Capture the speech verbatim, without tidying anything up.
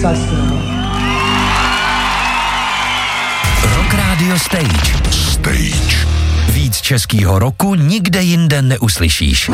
Co hezkého. Rock Radio Stage. Stage. Víc českýho roku nikde jinde neuslyšíš.